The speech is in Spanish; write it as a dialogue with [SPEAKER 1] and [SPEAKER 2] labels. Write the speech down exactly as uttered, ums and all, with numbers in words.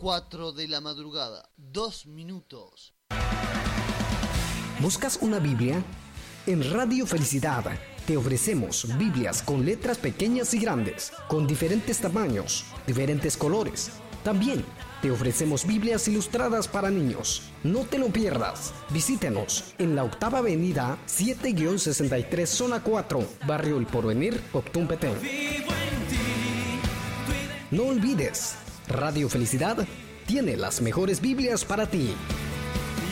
[SPEAKER 1] cuatro de la madrugada, dos minutos.
[SPEAKER 2] ¿Buscas una Biblia? En Radio Felicidad te ofrecemos Biblias con letras pequeñas y grandes, con diferentes tamaños, diferentes colores. También te ofrecemos Biblias ilustradas para niños. No te lo pierdas. Visítenos en la octava avenida siete sesenta y tres, zona cuatro, Barrio El Porvenir, Octún Petén. No olvides, Radio Felicidad tiene las mejores Biblias para ti.